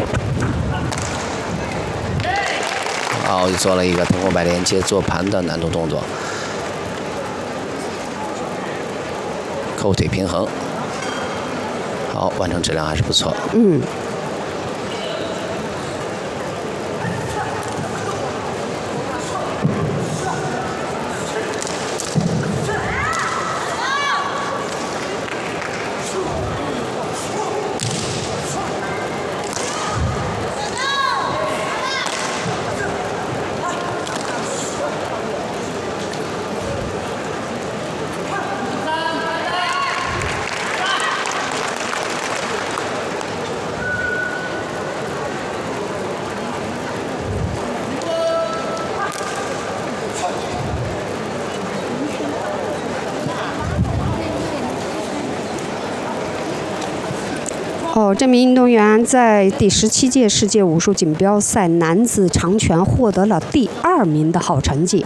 好，又做了一个通过摆连接做盘的难度动作，扣腿平衡。好，完成质量还是不错。 这名运动员在第17届世界武术锦标赛男子长拳获得了第2名的好成绩。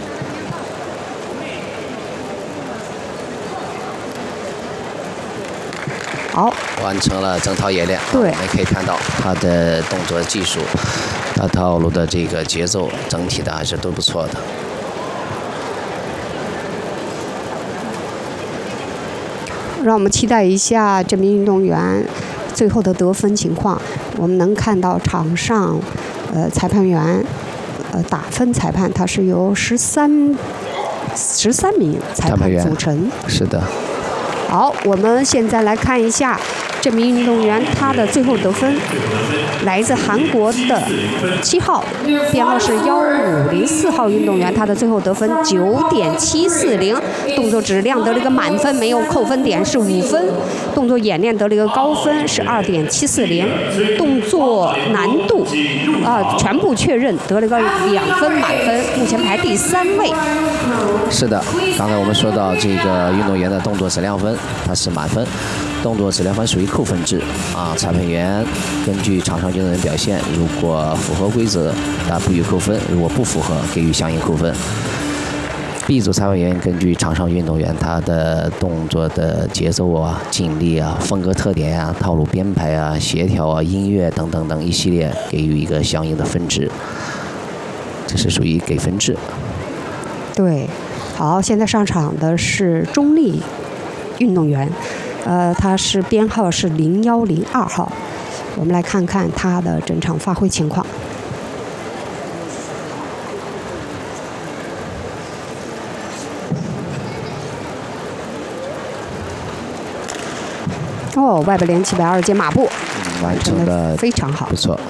好， 完成了整套演练。 对， 我们可以看到他的动作技术、他套路的这个节奏，整体的还是都不错的。 让我们期待一下这名运动员最后的得分情况。我们能看到场上，裁判员，打分裁判，他是由13名裁判组成。 是的。 好，我们现在来看一下这名运动员他的最后得分，来自韩国的7号，编号是1504号运动员，他的最后得分9.740，动作质量得了一个满分，没有扣分点是5分，动作演练得了一个高分是2.740，动作难度全部确认得了一个2分满分，目前排第3位。 是的，刚才我们说到这个运动员的动作质量分，它是满分，动作质量分属于扣分制啊。裁判员根据场上运动员表现，如果符合规则，他不予扣分；如果不符合，给予相应扣分。B 组裁判员根据场上运动员他的动作的节奏啊、劲力啊、风格特点啊、套路编排啊、协调啊、音乐等等等一系列，给予一个相应的分值。这是属于给分制。 对，好，现在上场的是中立运动员，他是编号是0102号，我们来看看他的整场发挥情况。外摆连720节马步， 完成的非常好， 不错。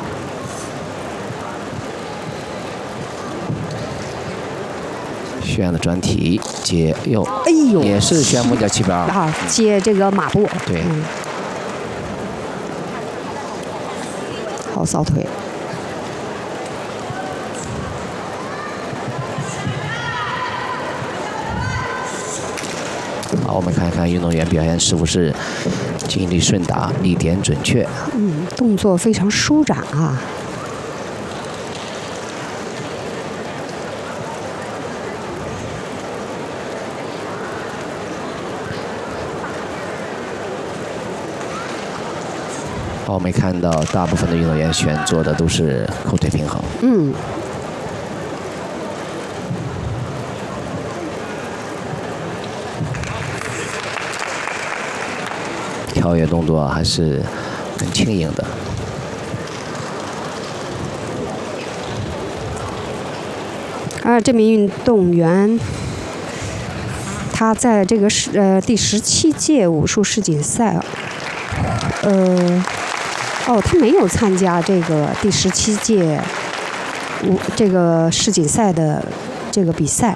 旋的转体接右， 哎呦， 也是旋木脚720 啊，接这个马步， 对， 好扫腿。 好，我们看一看运动员表现是不是精力顺达、力点准确。 动作非常舒展啊。 好，我们看到大部分的运动员选做的都是扣腿平衡。跳跃动作还是很轻盈的。 这名运动员，他在这个第17届武术世锦赛，他没有参加这个第17届这个世锦赛的这个比赛。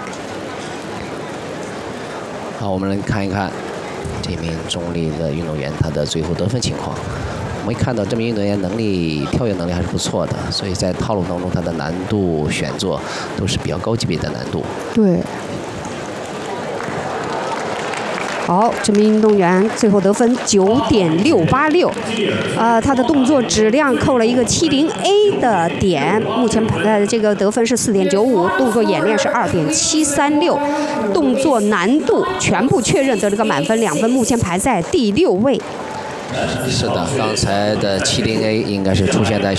好，我们来看一看这名中立的运动员他的最后得分情况。我们看到这名运动员跳跃能力还是不错的，所以在套路当中他的难度选做都是比较高级别的难度。 对。好，这名运动员最后得分9.686，他的动作质量扣了一个70A 的点，目前这个得分是4.95，动作演练是2.736，动作难度全部确认得了个满分2分，目前排在第6位。 是的，刚才的70A 应该是出现在